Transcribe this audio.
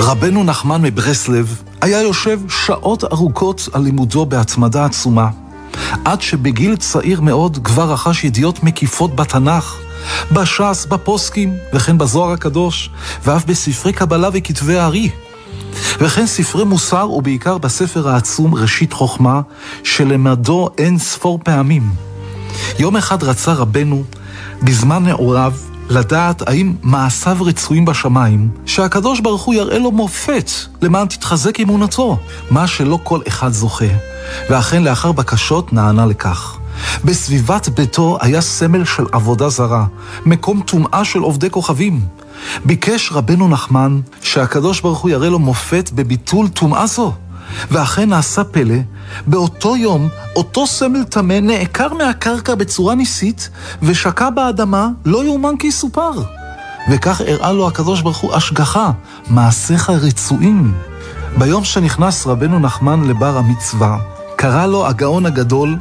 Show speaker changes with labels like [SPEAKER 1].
[SPEAKER 1] רבנו נחמן מברסלב היה יושב שעות ארוכות על לימודו בהתמדה עצומה, עד שבגיל צעיר מאוד כבר רכש ידיעות מקיפות בתנ"ך, בש"ס, בפוסקים, וכן בזוהר הקדוש, ואף בספרי קבלה וכתבי הארי, וכן ספרי מוסר, ובעיקר בספר העצום ראשית חוכמה, שלמדו אין ספור פעמים. יום אחד רצה רבנו, בזמן נעוריו, לדעת האם מעשיו רצויים בשמיים, שהקדוש ברוך הוא יראה לו מופת למען תתחזק אמונתו, מה שלא כל אחד זוכה. ואכן לאחר בקשות נענה לכך. בסביבת ביתו היה סמל של עבודה זרה, מקום טומאה של עובדי כוכבים. ביקש רבנו נחמן שהקדוש ברוך הוא יראה לו מופת בביטול טומאה זו. ואכן נעשה פלא, באותו יום אותו סמל טמא נעקר מהקרקע בצורה ניסית ושקע באדמה, לא יאומן כי יסופר. וכך הראה לו הקדוש ברוך הוא השגחה, מעשיך רצויים. ביום שנכנס רבנו נחמן לבר המצווה, קרא לו הגאון הגדול